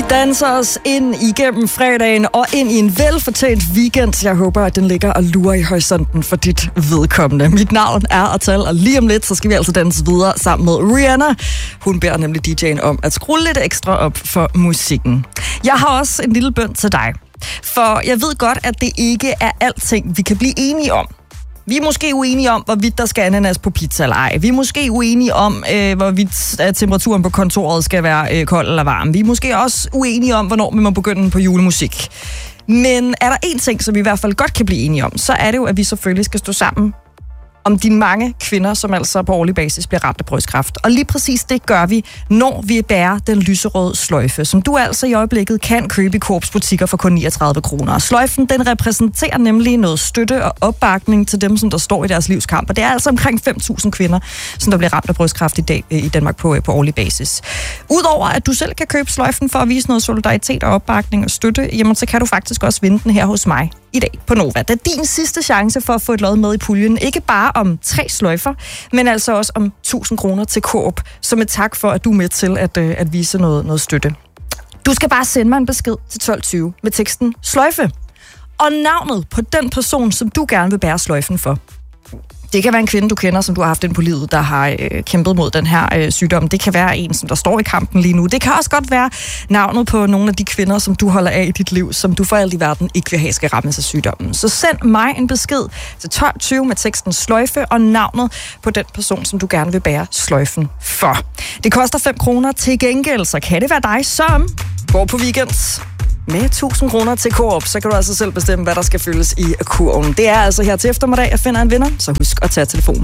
danser os ind igennem fredagen og ind i en velfortjent weekend. Jeg håber, at den ligger og lurer i horisonten for dit vedkommende. Mit navn er Atal, og lige om lidt, så skal vi altså danse videre sammen med Rihanna. Hun beder nemlig DJ'en om at skrue lidt ekstra op for musikken. Jeg har også en lille bøn til dig. For jeg ved godt, at det ikke er alting, vi kan blive enige om. Vi er måske uenige om, hvorvidt der skal ananas på pizza eller ej. Vi er måske uenige om, hvorvidt temperaturen på kontoret skal være kold eller varm. Vi er måske også uenige om, hvornår vi må begynde på julemusik. Men er der én ting, som vi i hvert fald godt kan blive enige om, så er det jo, at vi selvfølgelig skal stå sammen om de mange kvinder, som altså på årlig basis bliver ramt af brystkræft. Og lige præcis det gør vi, når vi bærer den lyserøde sløjfe, som du altså i øjeblikket kan købe i Coops butikker for kun 39 kroner. Sløjfen, den repræsenterer nemlig noget støtte og opbakning til dem, som der står i deres livskamp. Og det er altså omkring 5.000 kvinder, som der bliver ramt af brystkræft i dag i Danmark på årlig basis. Udover at du selv kan købe sløjfen for at vise noget solidaritet og opbakning og støtte, jamen så kan du faktisk også vinde den her hos mig i dag på Nova. Det er din sidste chance for at få et lod med i puljen. Ikke bare om 3 sløjfer, men altså også om 1.000 kroner til Coop, som et tak for, at du er med til at vise noget støtte. Du skal bare sende mig en besked til 12.20 med teksten sløjfe og navnet på den person, som du gerne vil bære sløjfen for. Det kan være en kvinde, du kender, som du har haft ind på livet, der har kæmpet mod den her sygdom. Det kan være en, som der står i kampen lige nu. Det kan også godt være navnet på nogle af de kvinder, som du holder af i dit liv, som du for alt i verden ikke vil have skal rammes af sygdommen. Så send mig en besked til 12.20 med teksten sløjfe og navnet på den person, som du gerne vil bære sløjfen for. Det koster 5 kroner. Til gengæld, så kan det være dig, som går på weekend med 1.000 kroner til Coop, så kan du altså selv bestemme, hvad der skal fyldes i kurven. Det er altså her til eftermiddag, jeg finder en vinder, så husk at tage telefonen.